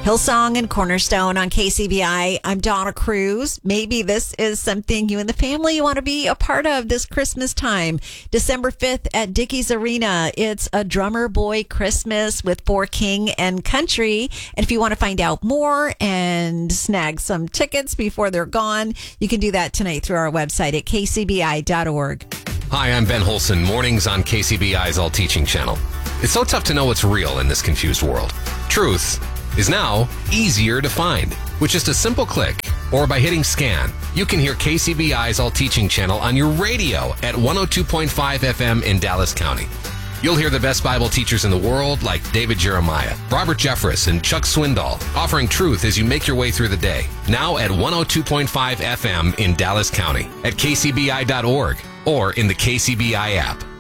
Hillsong and Cornerstone on KCBI. I'm Donna Cruz. Maybe this is something you and the family want to be a part of this Christmas time. December 5th at Dickies Arena. It's a drummer boy Christmas with For King and Country. And if you want to find out more and snag some tickets before they're gone, you can do that tonight through our website at kcbi.org. Hi, I'm Ben Holson, mornings on KCBI's All Teaching channel. It's so tough to know what's real in this confused world. Truth is now easier to find. With just a simple click or by hitting scan, you can hear KCBI's All Teaching channel on your radio at 102.5 FM in Dallas County. You'll hear the best Bible teachers in the world like David Jeremiah, Robert Jeffress, and Chuck Swindoll offering truth as you make your way through the day. Now at 102.5 FM in Dallas County, at kcbi.org, or in the KCBI app.